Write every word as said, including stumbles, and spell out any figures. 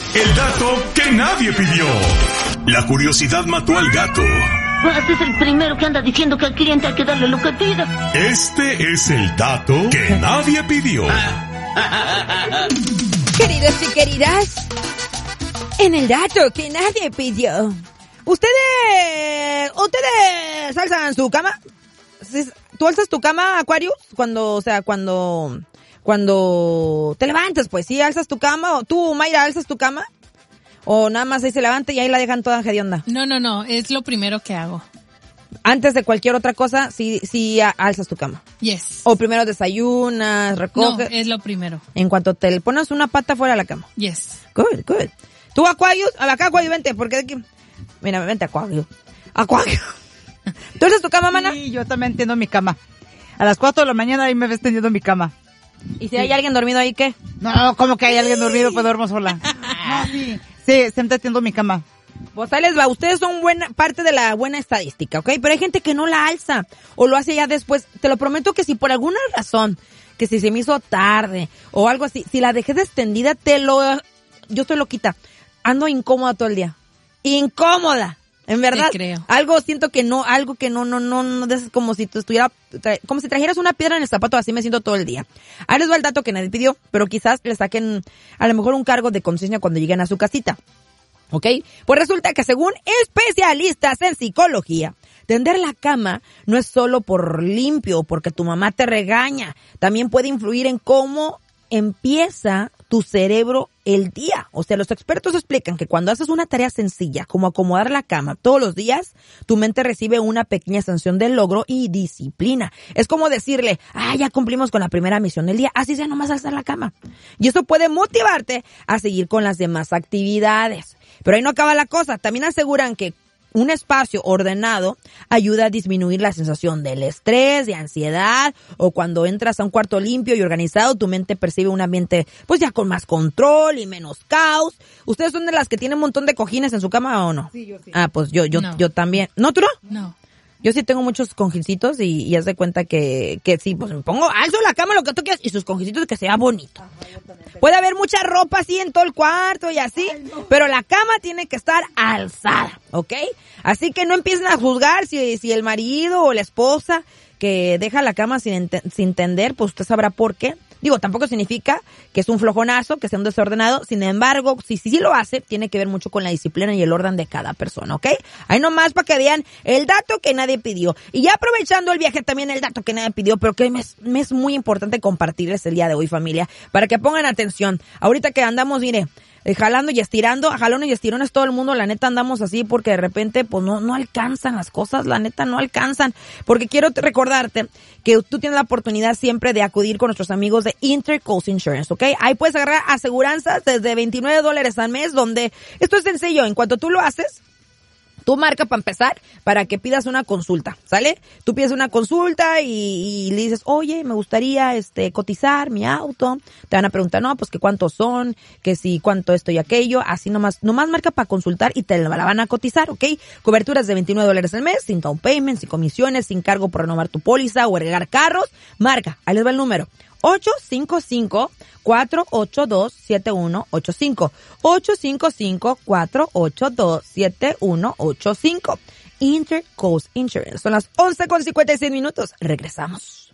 El dato que nadie pidió. La curiosidad mató al gato. Este es el primero que anda diciendo que al cliente hay que darle lo que pida. Este es el dato que nadie pidió. Queridos y queridas, en el dato que nadie pidió. ¿Ustedes, ustedes alzan su cama? ¿Tú alzas tu cama, Aquarius? Cuando, o sea, cuando, cuando te levantas, pues, ¿sí alzas tu cama? ¿O tú, Mayra, alzas tu cama? ¿O nada más ahí se levanta y ahí la dejan toda hedionda? No, no, no, es lo primero que hago. Antes de cualquier otra cosa, sí, sí alzas tu cama. Yes. O primero desayunas, recoges. No, es lo primero. En cuanto te pones una pata fuera de la cama. Yes. Good, good. ¿Tú, Aquarius? Acá, Aquarius, vente, porque aquí... Mira, vente, Aquarius. Aquarius. ¿Tú alzas tu cama, mana? Sí, yo también tiendo mi cama. A las cuatro de la mañana ahí me ves tendiendo mi cama. ¿Y si sí. hay alguien dormido ahí, qué? No, ¿cómo que hay alguien dormido? Pues duermo sola. No, sí. Sí, siempre tiendo mi cama. Pues ahí les va, ustedes son buena parte de la buena estadística, ¿ok? Pero hay gente que no la alza o lo hace ya después. Te lo prometo que si por alguna razón, que si se me hizo tarde o algo así, si la dejé extendida, te lo... Yo estoy loquita. Ando incómoda todo el día. Incómoda. En verdad, te creo. Algo siento que no, algo que no, no, no, no, es como si tú estuviera, tra- como si trajeras una piedra en el zapato, así me siento todo el día. Ahí les va el dato que nadie pidió, pero quizás le saquen a lo mejor un cargo de conciencia cuando lleguen a su casita. ¿Ok? Pues resulta que según especialistas en psicología, tender la cama no es solo por limpio, porque tu mamá te regaña, también puede influir en cómo empieza tu cerebro el día. O sea, los expertos explican que cuando haces una tarea sencilla, como acomodar la cama todos los días, tu mente recibe una pequeña sensación de logro y disciplina. Es como decirle, ah, ya cumplimos con la primera misión del día, así sea nomás alzar la cama. Y eso puede motivarte a seguir con las demás actividades. Pero ahí no acaba la cosa. También aseguran que un espacio ordenado ayuda a disminuir la sensación del estrés, de ansiedad, o cuando entras a un cuarto limpio y organizado, tu mente percibe un ambiente pues ya con más control y menos caos. ¿Ustedes son de las que tienen un montón de cojines en su cama o no? Sí, yo sí. Ah, pues yo yo No. yo también. ¿No, tú no? No. Yo sí tengo muchos cojincitos y, y haz de cuenta que, que sí, pues me pongo, alzo la cama, lo que tú quieras, y sus cojincitos que sea bonito. Puede haber mucha ropa así en todo el cuarto y así, Ay, no. pero la cama tiene que estar alzada, ¿ok? Así que no empiecen a juzgar si, si el marido o la esposa que deja la cama sin, ent- sin tender, pues usted sabrá por qué. Digo, tampoco significa que es un flojonazo, que sea un desordenado. Sin embargo, si sí si, si lo hace, tiene que ver mucho con la disciplina y el orden de cada persona, ¿ok? Ahí nomás para que vean el dato que nadie pidió. Y ya aprovechando el viaje, también el dato que nadie pidió, pero que me es, me es muy importante compartirles el día de hoy, familia, para que pongan atención. Ahorita que andamos, mire, eh, jalando y estirando, a jalones y estirones todo el mundo, la neta andamos así porque de repente pues no, no alcanzan las cosas, la neta no alcanzan. Porque quiero te- recordarte que tú tienes la oportunidad siempre de acudir con nuestros amigos de Intercoast Insurance, ¿ok? Ahí puedes agarrar aseguranzas desde veintinueve dólares al mes, donde esto es sencillo, en cuanto tú lo haces, tú marca para empezar para que pidas una consulta, ¿sale? Tú pides una consulta y, y le dices, oye, me gustaría este cotizar mi auto. Te van a preguntar, no, pues que cuántos son, que si cuánto esto y aquello. Así nomás, nomás marca para consultar y te la van a cotizar, ¿ok? Coberturas de veintinueve dólares al mes, sin down payment, sin comisiones, sin cargo por renovar tu póliza o agregar carros. Marca, ahí les va el número. ocho cinco cinco, cuatro ocho dos, siete uno ocho cinco. ocho cinco cinco, cuatro ocho dos, siete uno ocho cinco. Intercoast Insurance. Son las once con cincuenta y seis minutos. Regresamos.